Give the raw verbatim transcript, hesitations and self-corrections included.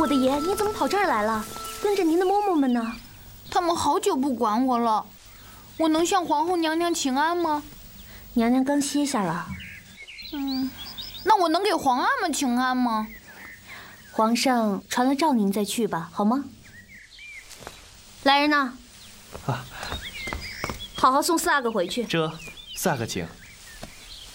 我的爷，你怎么跑这儿来了？跟着您的嬷嬷们呢？ 他们好久不管我了，我能向皇后娘娘请安吗？ 娘娘刚歇下了。 嗯，那我能给皇阿玛请安吗？ 皇上传了诏，您再去吧，好吗？来人呐！ 啊， 好好送四阿哥回去。 这四阿哥请。